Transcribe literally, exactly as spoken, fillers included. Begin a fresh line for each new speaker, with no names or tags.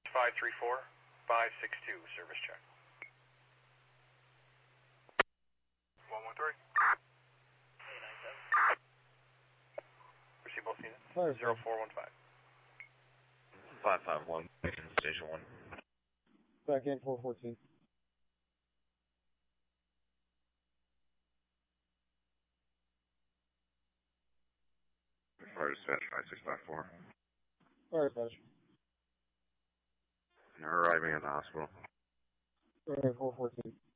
five three four, five six two, service check. one one three. Receive both units. zero four one five.
five five one, station one.
Back in four fourteen.
Fire dispatch five six five four.
Fire dispatch.
You're arriving at the hospital.
Okay, four fourteen.